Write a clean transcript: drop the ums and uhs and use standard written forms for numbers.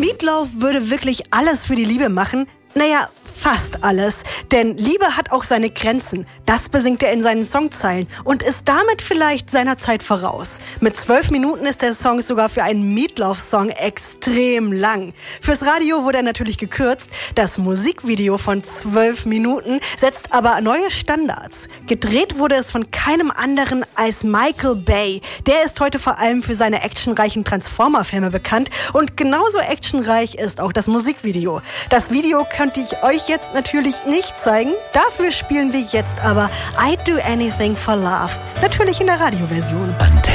Meatloaf würde wirklich alles für die Liebe machen. Naja, fast alles. Denn Liebe hat auch seine Grenzen. Das besingt er in seinen Songzeilen und ist damit vielleicht seiner Zeit voraus. Mit 12 Minuten ist der Song sogar für einen Meatloaf-Song extrem lang. Fürs Radio wurde er natürlich gekürzt. Das Musikvideo von 12 Minuten setzt aber neue Standards. Gedreht wurde es von keinem anderen als Michael Bay. Der ist heute vor allem für seine actionreichen Transformer-Filme bekannt und genauso actionreich ist auch das Musikvideo. Das Video könnte ich euch jetzt natürlich nicht zeigen. Dafür spielen wir jetzt aber I'd Do Anything for Love. Natürlich in der Radioversion.